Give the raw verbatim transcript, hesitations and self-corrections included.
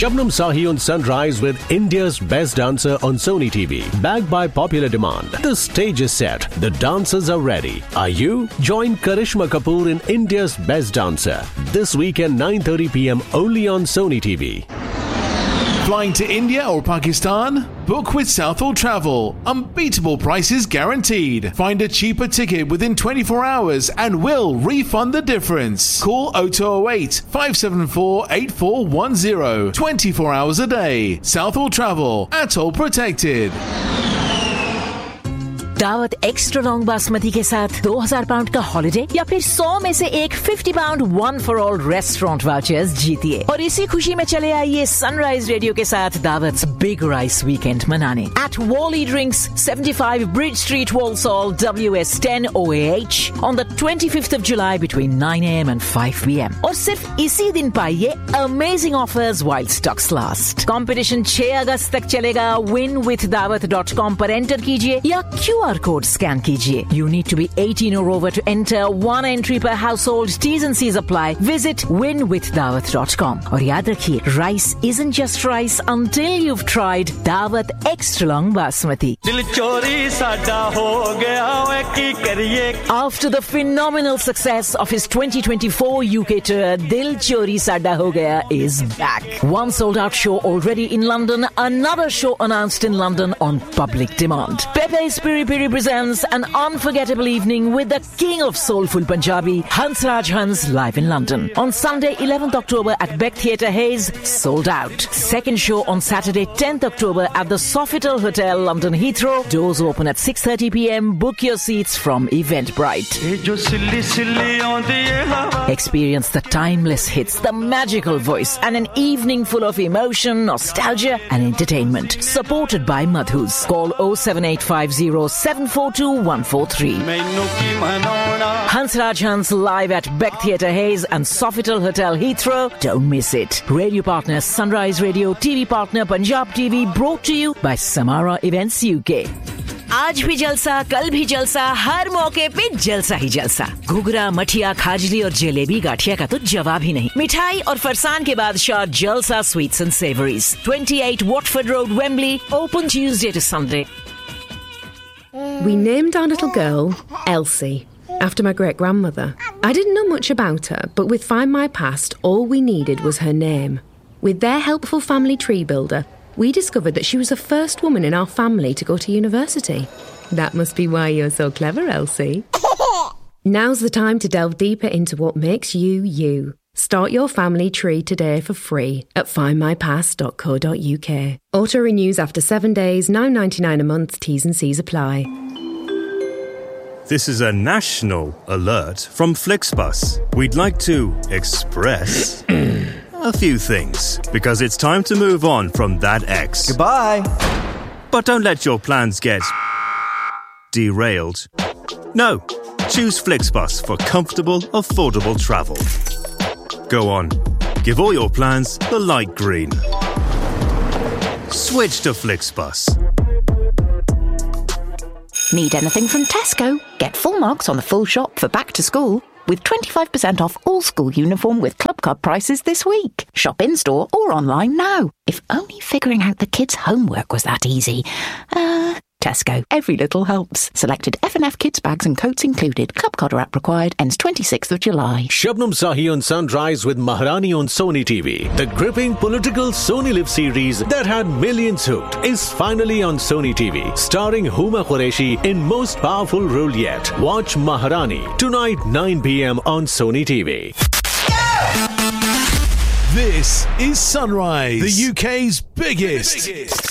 Shabnam Sahi on Sunrise with India's Best Dancer on Sony T V. Backed by popular demand. The stage is set. The dancers are ready. Are you? Join Karishma Kapoor in India's Best Dancer. This weekend nine thirty p.m. only on Sony T V. Flying to India or Pakistan? Book with Southall Travel. Unbeatable prices guaranteed. Find a cheaper ticket within twenty-four hours and we'll refund the difference. Call oh two oh eight, five seven four, eight four one oh. twenty-four hours a day. Southall Travel. Atoll protected. दावत extra long basmati के साथ दो हज़ार pound का holiday या फिर सौ में से एक पचास pound one for all restaurant vouchers जीतिए और इसी खुशी में चले आइए सनराइज रेडियो के साथ दावत बिग राइस वीकेंड मनाने eight volley drinks seventy-five bridge street Walsall W S ten O A H on the twenty-fifth of July between nine a m and five p m और सिर्फ इसी दिन पाइए amazing offers while stocks last. Competition छह अगस्त तक चलेगा। Win with दावत dot com पर एंटर कीजिए या क्यू आर कोड स्कैन कीजिए। You need to be eighteen or over to enter. One entry per household. T's and C's apply. Visit win with dawat dot com. और याद रखिए, rice isn't just rice until you've tried Dawat Extra Long Basmati. दिल चोरी साडा हो गया वे की करिए। After the phenomenal success of his twenty twenty-four U K tour, Dil Chori Sada Ho Gaya is back. One sold-out show already in London. Another show announced in London on public demand. Pepe's Piri Piri presents an unforgettable evening with the king of soulful Punjabi, Hansraj Hans, live in London. On Sunday, eleventh October at Beck Theatre Hayes, sold out. Second show on Saturday, tenth October at the Sofitel Hotel, London Heathrow. Doors open at six thirty p m. Book your seats from Eventbrite. Experience the timeless hits, the magical voice, and an evening full of emotion, nostalgia, and entertainment. Supported by Madhus. Call oh seven eight five oh seven four two one four three. Hansraj Hans live at Beck Theatre Hayes and Sofitel Hotel Heathrow. Don't miss it. Radio partner Sunrise Radio, T V partner Punjab T V, brought to you by Samara Events U K. आज भी जलसा, कल भी जलसा, हर मौके पे जलसा ही जलसा। घुघरा, मठिया, खाजली और जलेबी गाठिया का तो जवाब ही नहीं। मिठाई और फरसान के बादशाह जलसा sweets and savouries, twenty-eight Watford Road, Wembley, open Tuesday to Sunday. We named our little girl Elsie, after my great-grandmother. I didn't know much about her, but with Find My Past, all we needed was her name. With their helpful family tree builder, we discovered that she was the first woman in our family to go to university. That must be why you're so clever, Elsie. Now's the time to delve deeper into what makes you, you. Start your family tree today for free at find my past dot co dot U K. Auto renews after seven days, nine ninety-nine a month, T's and C's apply. This is a national alert from Flixbus. We'd like to express a few things because it's time to move on from that ex. Goodbye. But don't let your plans get derailed. No, choose Flixbus for comfortable, affordable travel. Go on, give all your plans the light green. Switch to Flixbus. Need anything from Tesco? Get full marks on the full shop for back to school with twenty-five percent off all school uniform with Club Card prices this week. Shop in-store or online now. If only figuring out the kids' homework was that easy. Uh, Tesco. Every little helps. Selected F and F kids bags and coats included. Club Card app required. Ends twenty-sixth of July. Shabnam Sahi on Sunrise with Maharani on Sony T V. The gripping political Sony Live series that had millions hooked is finally on Sony T V. Starring Huma Qureshi in most powerful role yet. Watch Maharani tonight nine p m on Sony T V. This is Sunrise, the U K's biggest, biggest.